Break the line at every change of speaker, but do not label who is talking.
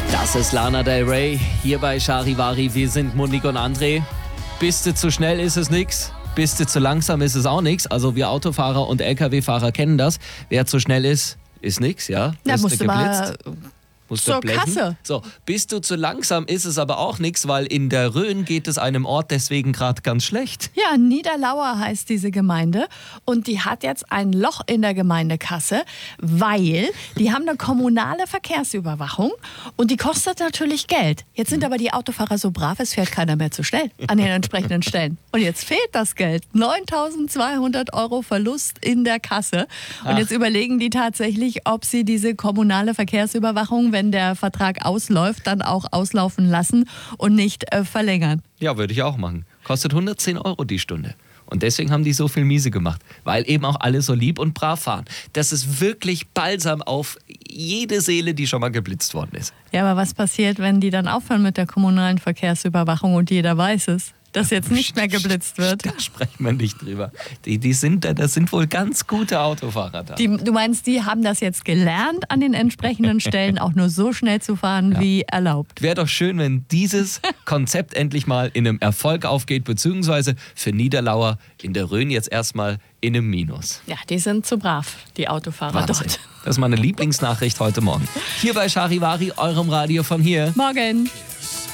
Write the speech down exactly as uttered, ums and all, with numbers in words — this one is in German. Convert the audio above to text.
Das ist Lana Del Rey, hier bei Charivari. Wir sind Mundik und André. Bist du zu schnell, ist es nix. Bist du zu langsam, ist es auch nix. Also wir Autofahrer und L K W-Fahrer kennen das. Wer zu schnell ist, ist nix, ja?
Da
Bist
musst du mal
Musst
zur
du blechen?
Kasse.
So, bist du zu langsam, ist es aber auch nichts, weil in der Rhön geht es einem Ort deswegen gerade ganz schlecht.
Ja, Niederlauer heißt diese Gemeinde und die hat jetzt ein Loch in der Gemeindekasse, weil die haben eine kommunale Verkehrsüberwachung und die kostet natürlich Geld. Jetzt sind aber die Autofahrer so brav, es fährt keiner mehr zu schnell an den entsprechenden Stellen. Und jetzt fehlt das Geld. neuntausendzweihundert Euro Verlust in der Kasse. Und
Ach.
jetzt überlegen die tatsächlich, ob sie diese kommunale Verkehrsüberwachung, wenn der Vertrag ausläuft, dann auch auslaufen lassen und nicht äh, verlängern.
Ja, würde ich auch machen. Kostet hundertzehn Euro die Stunde. Und deswegen haben die so viel Miese gemacht, weil eben auch alle so lieb und brav fahren. Das ist wirklich Balsam auf jede Seele, die schon mal geblitzt worden ist.
Ja, aber was passiert, wenn die dann aufhören mit der kommunalen Verkehrsüberwachung und jeder weiß es, dass jetzt nicht mehr geblitzt wird?
Da sprechen wir nicht drüber. Die, die sind, das sind wohl ganz gute Autofahrer da.
Die, du meinst, die haben das jetzt gelernt, an den entsprechenden Stellen auch nur so schnell zu fahren,
Ja.
wie erlaubt.
Wäre doch schön, wenn dieses Konzept endlich mal in einem Erfolg aufgeht, beziehungsweise für Niederlauer in der Rhön jetzt erstmal in einem Minus.
Ja, die sind zu brav, die Autofahrer
Wahnsinn.
dort.
Das ist meine Lieblingsnachricht heute Morgen. Hier bei Charivari, eurem Radio von hier.
Morgen.